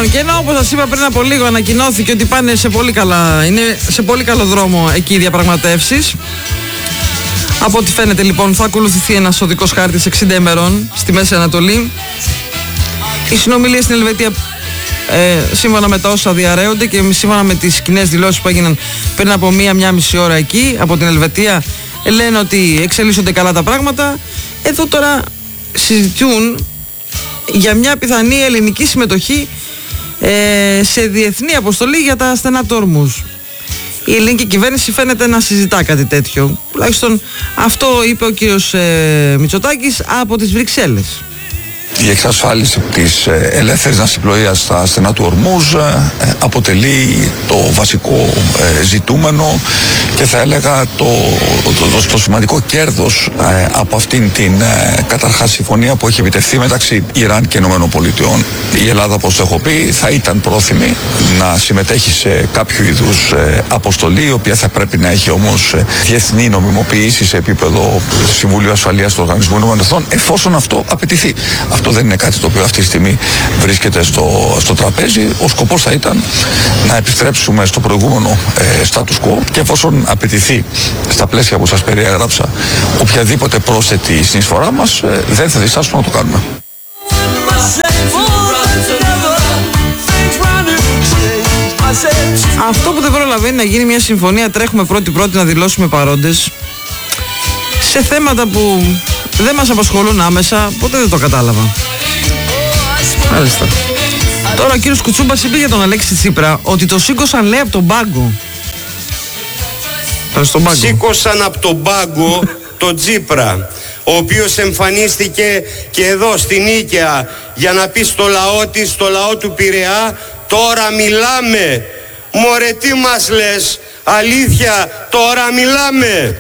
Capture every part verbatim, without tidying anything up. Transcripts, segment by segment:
Λοιπόν, και ενώ όπως σας είπα πριν από λίγο ανακοινώθηκε ότι πάνε σε πολύ καλά, είναι σε πολύ καλό δρόμο εκεί οι διαπραγματεύσεις. Από ό,τι φαίνεται λοιπόν θα ακολουθηθεί ένας οδικός χάρτης εξήντα ημερών στη Μέση Ανατολή. Οι συνομιλίες στην Ελβετία, ε, σύμφωνα με τα όσα διαρρέονται και σύμφωνα με τις κοινές δηλώσεις που έγιναν πριν από μία-μία μισή ώρα εκεί από την Ελβετία, λένε ότι εξελίσσονται καλά τα πράγματα. Εδώ τώρα συζητούν για μια πιθανή ελληνική συμμετοχή ε, σε διεθνή αποστολή για τα στενά του Ορμούζ. Η ελληνική κυβέρνηση φαίνεται να συζητά κάτι τέτοιο. Τουλάχιστον αυτό είπε ο κύριος ε, Μητσοτάκης από τις Βρυξέλλες. Η εξασφάλιση της ελεύθερης ναυσιπλοείας στα στενά του Ορμούζ αποτελεί το βασικό ζητούμενο και θα έλεγα το, το, το σημαντικό κέρδος από αυτήν την καταρχάς συμφωνία που έχει επιτευχθεί μεταξύ Ιράν και ΗΠΑ. Η Ελλάδα, όπως το έχω πει, θα ήταν πρόθυμη να συμμετέχει σε κάποιο είδους αποστολή, η οποία θα πρέπει να έχει όμως διεθνή νομιμοποίηση σε επίπεδο Συμβουλίου Ασφαλείας του Οργανισμού Ηνωμένων Εθνών, εφόσον αυτό απαιτηθεί. Αυτό δεν είναι κάτι το οποίο αυτή τη στιγμή βρίσκεται στο, στο τραπέζι. Ο σκοπός θα ήταν να επιστρέψουμε στο προηγούμενο ε, status quo και εφόσον απαιτηθεί στα πλαίσια που σας περιέγραψα οποιαδήποτε πρόσθετη συνεισφορά μας, ε, δεν θα διστάσουμε να το κάνουμε. Αυτό που δεν προλαβαίνει να γίνει μια συμφωνία, τρέχουμε πρώτη-πρώτη να δηλώσουμε παρόντες σε θέματα που δεν μας απασχολούν άμεσα, ποτέ δεν το κατάλαβα. Μάλιστα. Τώρα ο κύριος Κουτσούμπας είπε για τον Αλέξη Τσίπρα ότι το σήκωσαν, λέει, από τον πάγκο. Σήκωσαν από τον πάγκο τον Τσίπρα, ο οποίος εμφανίστηκε και εδώ στην Νίκαια για να πει στο λαό της, στο λαό του Πειραιά, τώρα μιλάμε. Μωρέ, τι μας λες, αλήθεια, τώρα μιλάμε.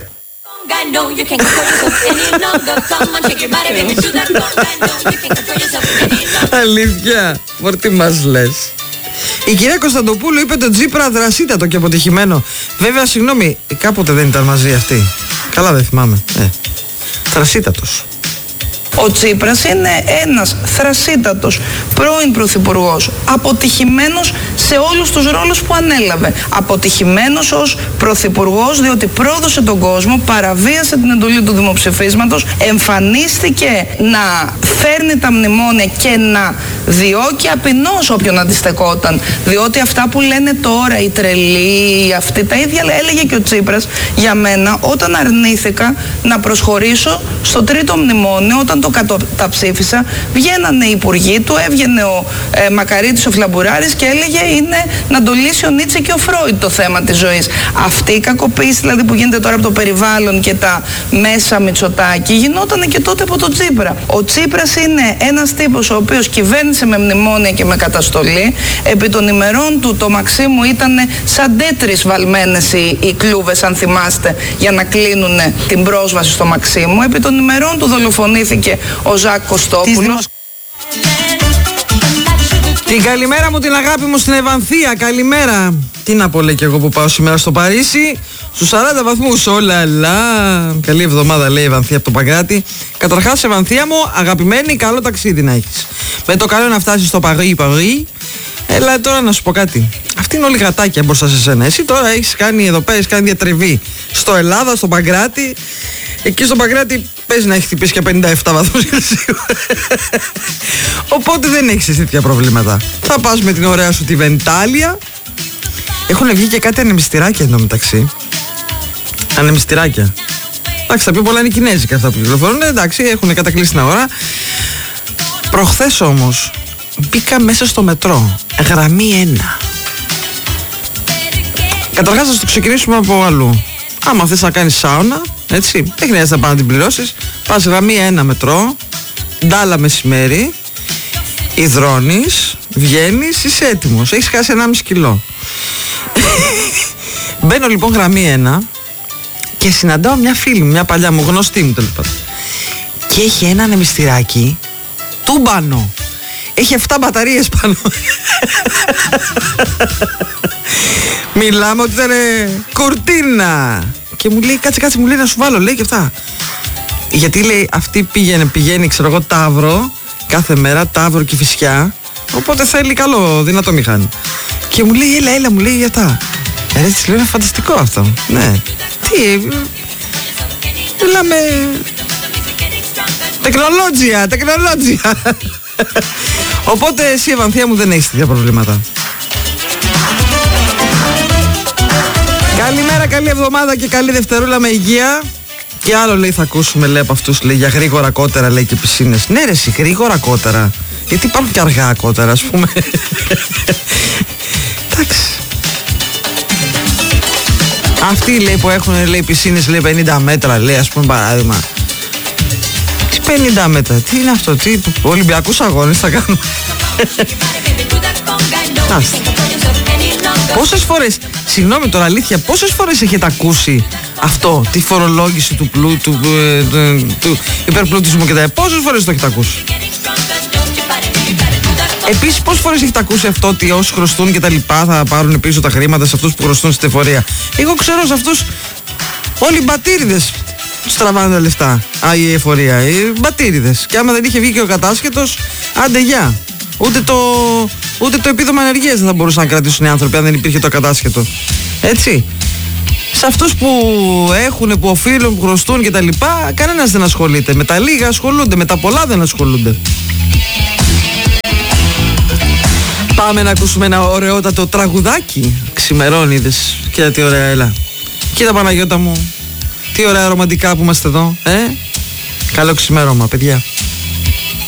Αλήθεια, μωρέ, τι μας λες. Η κυρία Κωνσταντοπούλου είπε τον Τσίπρα δρασίτατο και αποτυχημένο. Βέβαια, συγγνώμη, κάποτε δεν ήταν μαζί αυτοί. Καλά δεν θυμάμαι. Ε, δρασίτατος. Ο Τσίπρας είναι ένας θρασίτατος πρώην πρωθυπουργός, αποτυχημένος σε όλους τους ρόλους που ανέλαβε. Αποτυχημένος ως πρωθυπουργός διότι πρόδωσε τον κόσμο, παραβίασε την εντολή του δημοψηφίσματος, εμφανίστηκε να φέρνει τα μνημόνια και να διώκει απεινώς όποιον αντιστεκόταν. Διότι αυτά που λένε τώρα οι τρελοί, αυτοί τα ίδια έλεγε και ο Τσίπρας για μένα όταν αρνήθηκα να προσχωρήσω στο τρίτο μνημόνιο, όταν το καταψήφισα, βγαίνανε οι υπουργοί του, έβγαινε ο ε, Μακαρίτης ο Φλαμπουράρης και έλεγε είναι να το λύσει ο Νίτσε και ο Φρόιντ το θέμα της ζωής. Αυτή η κακοποίηση δηλαδή που γίνεται τώρα από το περιβάλλον και τα μέσα Μητσοτάκη γινόταν και τότε από τον Τσίπρα. Ο Τσίπρας είναι ένας τύπος ο οποίος κυβέρνησε με μνημόνια και με καταστολή. Επί των ημερών του το Μαξίμου ήταν σαν τέτρις βαλμένες οι, οι κλούβες, αν θυμάστε, για να κλείνουν την πρόσβαση στο Μαξίμου. Επί των ημερών του δολοφονήθηκε ο Ζακ Κωστόπουλος. Την καλημέρα μου, την αγάπη μου στην Ευανθία. Καλημέρα. Τι να πω, λέει και εγώ που πάω σήμερα στο Παρίσι. Στους σαράντα βαθμούς, όλα λα. Καλή εβδομάδα, λέει η Ευανθία από το Παγκράτη. Καταρχάς, Ευανθία μου, αγαπημένη, καλό ταξίδι να έχεις. Με το καλό να φτάσεις στο Παρί, Παρί. Έλα τώρα να σου πω κάτι. Αυτή είναι όλη γατάκια μπροστά σε σένα. Εσύ τώρα έχεις κάνει εδώ πέρα, έχεις κάνει διατριβή στο Ελλάδα, στο Παγκράτη. Εκεί στο Παγκράτη παίζει να έχει χτυπήσει και πενήντα επτά βαθμούς Κελσίου. Οπότε δεν έχεις τέτοια προβλήματα. Θα πας με την ωραία σου τη Βεντάλια. Έχουν βγει και κάτι ανεμιστηράκια εντωμεταξύ. Ανεμιστηράκια. Εντάξει, θα πει πολλά είναι κινέζικα αυτά που κυκλοφορούν. Εντάξει, έχουν κατακλείσει την αγορά. Προχθές όμως μπήκα μέσα στο μετρό. Γραμμή ένα. Καταρχάς θα το ξεκινήσουμε από αλλού. Άμα θες να κάνεις σάουνα, έτσι, δεν χρειάζεται να πάνε να την πληρώσεις. Πας γραμμή ένα μετρό, ντάλα μεσημέρι, υδρώνεις, βγαίνεις, είσαι έτοιμος. Έχεις χάσει ενάμιση κιλό. Μπαίνω λοιπόν γραμμή ένα και συναντάω μια φίλη μου, μια παλιά μου, γνωστή μου τέλος πάντων. Και έχει ένα ανεμιστηράκι τούμπανο. Έχει εφτά μπαταρίες πάνω. Μιλάμε ότι ήταν κουρτίνα. Και μου λέει κάτσε κάτσε, μου λέει να σου βάλω, λέει και αυτά. Γιατί λέει αυτή πήγαινε, πηγαίνει ξέρω εγώ Ταύρο κάθε μέρα, Ταύρο και Κηφισιά. Οπότε θέλει καλό, δυνατό μηχάνη. Και μου λέει, έλα, έλα, μου λέει για τα. Ε, ρε, της λέω, είναι φανταστικό αυτό. Ναι. Τι, μιλάμε. Τεχνολόγια, τεχνολόγια. Οπότε εσύ, Ευανθία μου, δεν έχεις τέτοια προβλήματα. Καλημέρα, καλή εβδομάδα και καλή Δευτερούλα με υγεία. Και άλλο λέει θα ακούσουμε, λέει από αυτούς, λέει για γρήγορα κότερα, λέει και πισίνες. Ναι ρε εσύ, γρήγορα κότερα. Γιατί υπάρχουν και αργά κότερα, ας πούμε. Εντάξει. Αυτοί λέει που έχουν, λέει, πισίνες, λέει πενήντα μέτρα, λέει, ας πούμε, παράδειγμα. Τι πενήντα μέτρα, τι είναι αυτό, τι Ολυμπιακούς αγώνες θα κάνουμε. Άστε. Πόσες φορές, συγγνώμη τώρα, αλήθεια, πόσες φορές έχετε ακούσει αυτό, τη φορολόγηση του πλούτου, του, του, του υπερπλουτισμού και τα πόσες φορές το έχετε ακούσει? Επίσης, πόσες φορές έχετε ακούσει αυτό ότι όσοι χρωστούν και τα λοιπά θα πάρουν πίσω τα χρήματα σε αυτούς που χρωστούν στην εφορία? Εγώ ξέρω σε αυτούς όλοι οι μπατήριδες τους τραβάνε τα λεφτά. Α, η εφορία, οι μπατήριδες. Και άμα δεν είχε βγει και ο κατάσχετος, άντε γεια. Ούτε το, ούτε το επίδομα ανεργίας δεν θα μπορούσαν να κρατήσουν οι άνθρωποι αν δεν υπήρχε το κατάσχετο. Έτσι. Σε αυτούς που έχουν, που οφείλουν, που χρωστούν και τα λοιπά, κανένας δεν ασχολείται. Με τα λίγα ασχολούνται, με τα πολλά δεν ασχολούνται. Πάμε να ακούσουμε ένα ωραιότατο τραγουδάκι. Ξημερώνει, είδες. Κοίτα τι ωραία, έλα. Κοίτα Παναγιώτα μου. Τι ωραία ρομαντικά που είμαστε εδώ, ε. Καλό ξημέρωμα, παιδιά.